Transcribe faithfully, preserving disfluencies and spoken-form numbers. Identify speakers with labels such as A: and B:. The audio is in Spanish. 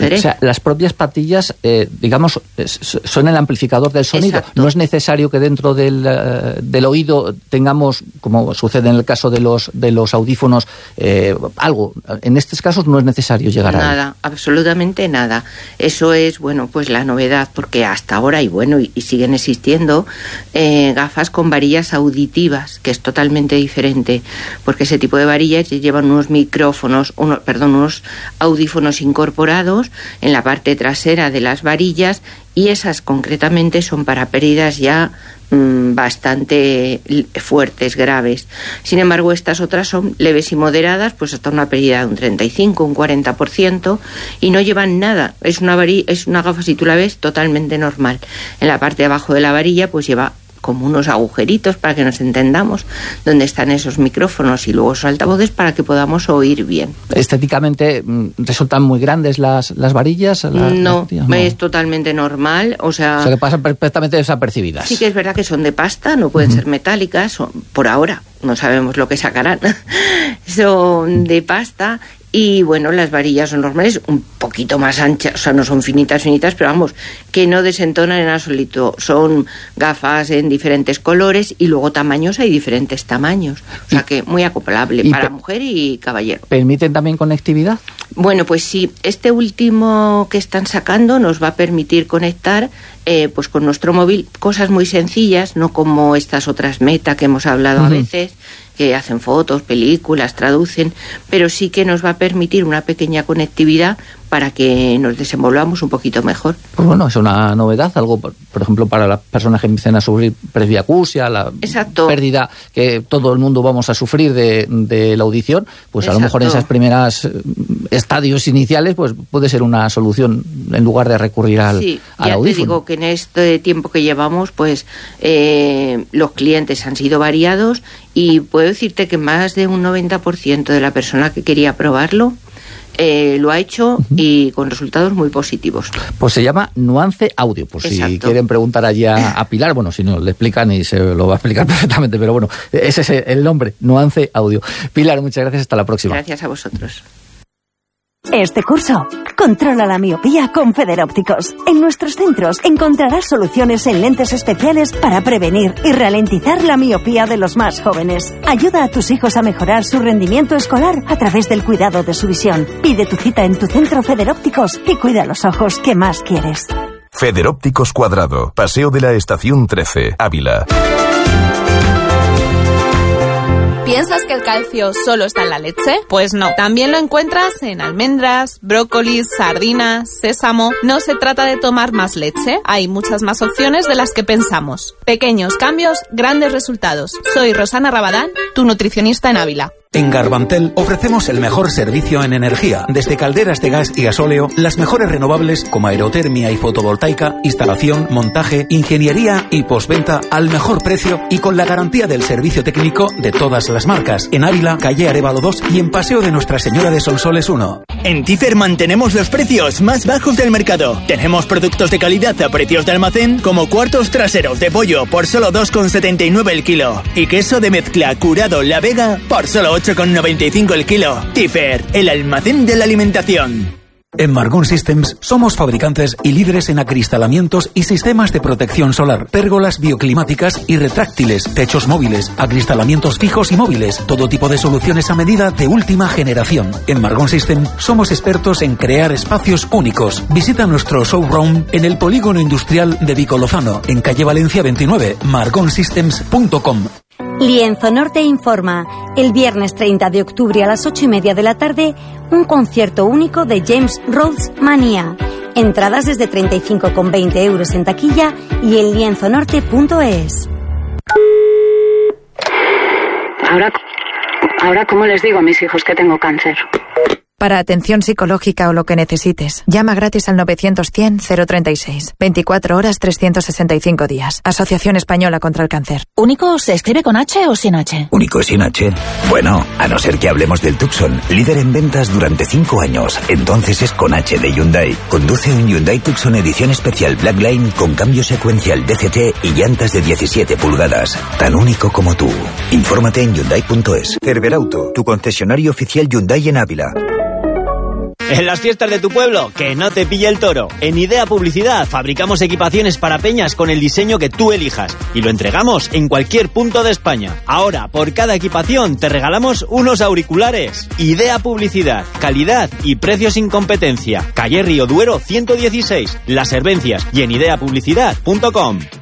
A: cogeré.
B: O sea, las propias patillas, eh, digamos, son el amplificador del sonido.
A: Exacto.
B: No es necesario que dentro del, uh, del oído tengamos, como sucede en el caso de los, de los audífonos, eh, algo. En estos casos no es necesario llegar a
A: Nada, absolutamente nada. Eso es, bueno, pues la novedad, porque hasta ahora, y bueno, y, y siguen existiendo, eh, gafas con varillas auditivas, que es totalmente diferente, porque ese tipo de varillas llevan unos micrófonos, uno, perdón, unos audífonos incorporados en la parte trasera de las varillas, y esas concretamente son para pérdidas ya mmm, bastante fuertes, graves. Sin embargo, estas otras son leves y moderadas, pues hasta una pérdida de un treinta y cinco, un cuarenta por ciento, y no llevan nada. Es una varilla, es una gafa, si tú la ves, totalmente normal. En la parte de abajo de la varilla pues lleva como unos agujeritos, para que nos entendamos, donde están esos micrófonos y luego esos altavoces para que podamos oír bien.
B: Estéticamente, ¿resultan muy grandes las, las varillas? La,
A: no,
B: las, no,
A: es totalmente normal. O sea,
B: o sea, que pasan perfectamente desapercibidas.
A: Sí que es verdad que son de pasta, no pueden uh-huh. ser metálicas, son, por ahora, no sabemos lo que sacarán. Son de pasta. Y bueno, las varillas son normales, un poquito más anchas, o sea, no son finitas, finitas, pero vamos, que no desentonan en absoluto. Son gafas en diferentes colores y luego tamaños, hay diferentes tamaños. O sea, que muy acoplable para mujer y caballero.
B: ¿Permiten también conectividad?
A: Bueno, pues sí, este último que están sacando nos va a permitir conectar eh, pues con nuestro móvil cosas muy sencillas, no como estas otras Meta que hemos hablado uh-huh. a veces, que hacen fotos, películas, traducen, pero sí que nos va a permitir una pequeña conectividad para que nos desenvolvamos un poquito mejor.
B: Pues bueno, es una novedad, algo, por ejemplo, para las personas que empiecen a sufrir presbiacusia, la
A: Exacto.
B: pérdida que todo el mundo vamos a sufrir de, de la audición, pues Exacto. a lo mejor en esas primeras estadios iniciales, pues puede ser una solución en lugar de recurrir al,
A: sí,
B: al
A: ya
B: audífono.
A: Te digo que en este tiempo que llevamos, pues eh, los clientes han sido variados y puedo decirte que más de un noventa por ciento de la persona que quería probarlo Eh, lo ha hecho uh-huh. y con resultados muy positivos.
B: Pues se llama Nuance Audio, por
A: Exacto.
B: si quieren preguntar allí a, a Pilar, bueno, si no, le explican y se lo va a explicar perfectamente, pero bueno, ese es el nombre, Nuance Audio. Pilar, muchas gracias, hasta la próxima.
A: Gracias a vosotros.
C: Este curso, controla la miopía con Federópticos. En nuestros centros encontrarás soluciones en lentes especiales para prevenir y ralentizar la miopía de los más jóvenes. Ayuda a tus hijos a mejorar su rendimiento escolar a través del cuidado de su visión. Pide tu cita en tu centro Federópticos y cuida los ojos que más quieres.
D: Federópticos Cuadrado, Paseo de la Estación trece, Ávila.
E: ¿Piensas que el calcio solo está en la leche? Pues no. También lo encuentras en almendras, brócolis, sardinas, sésamo. No se trata de tomar más leche. Hay muchas más opciones de las que pensamos. Pequeños cambios, grandes resultados. Soy Rosana Rabadán, tu nutricionista en Ávila.
F: En Garbantel ofrecemos el mejor servicio en energía, desde calderas de gas y gasóleo, las mejores renovables como aerotermia y fotovoltaica, instalación, montaje, ingeniería y postventa al mejor precio y con la garantía del servicio técnico de todas las marcas. En Ávila, calle Arévalo dos y en Paseo de Nuestra Señora de Sonsoles uno.
G: En Tifer mantenemos los precios más bajos del mercado. Tenemos productos de calidad a precios de almacén como cuartos traseros de pollo por solo dos con setenta y nueve el kilo y queso de mezcla curado La Vega por solo ocho con noventa y cinco el kilo. Tifer, el almacén de la alimentación.
F: En Margón Systems somos fabricantes y líderes en acristalamientos y sistemas de protección solar, pérgolas bioclimáticas y retráctiles, techos móviles, acristalamientos fijos y móviles, todo tipo de soluciones a medida de última generación. En Margón Systems somos expertos en crear espacios únicos. Visita nuestro showroom en el Polígono Industrial de Vico Lozano, en calle Valencia veintinueve, margon systems punto com.
C: Lienzo Norte informa, el viernes treinta de octubre a las ocho y media de la tarde, un concierto único de James Rhodes Manía. Entradas desde treinta y cinco con veinte euros en taquilla y en lienzo norte punto es.
H: Ahora, ahora, ¿cómo les digo a mis hijos que tengo cáncer?
I: Para atención psicológica o lo que necesites, llama gratis al novecientos cien cero treinta y seis. veinticuatro horas, trescientos sesenta y cinco días. Asociación Española contra el Cáncer.
J: ¿Único se escribe con H o sin H?
K: Único sin H. Bueno, a no ser que hablemos del Tucson, líder en ventas durante cinco años. Entonces es con H de Hyundai. Conduce un Hyundai Tucson edición especial Blackline con cambio secuencial D C T y llantas de diecisiete pulgadas. Tan único como tú. Infórmate en hyundai punto es. Cerberauto, tu concesionario oficial Hyundai en Ávila.
L: En las fiestas de tu pueblo, que no te pille el toro. En Idea Publicidad fabricamos equipaciones para peñas con el diseño que tú elijas y lo entregamos en cualquier punto de España. Ahora, por cada equipación te regalamos unos auriculares. Idea Publicidad, calidad y precios sin competencia. Calle Río Duero ciento dieciséis, Las Herbencias y en idea publicidad punto com.